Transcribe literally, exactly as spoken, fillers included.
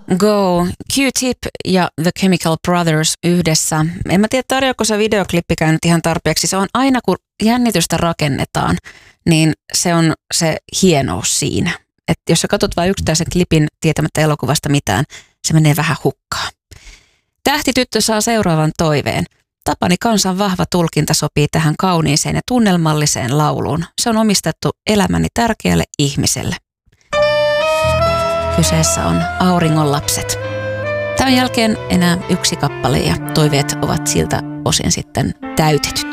Go, Q-Tip ja The Chemical Brothers yhdessä. En mä tiedä, tarjoako se videoklippikään nyt ihan tarpeeksi. Se on aina, kun jännitystä rakennetaan, niin se on se hienous siinä. Että jos sä katsot vain yksittäisen klipin tietämättä elokuvasta mitään, se menee vähän hukkaan. Tähtityttö saa seuraavan toiveen. Tapani kansan vahva tulkinta sopii tähän kauniiseen ja tunnelmalliseen lauluun. Se on omistettu elämäni tärkeälle ihmiselle. Kyseessä on Auringon lapset. Tämän jälkeen enää yksi kappale ja toiveet ovat siltä osin sitten täytetyt.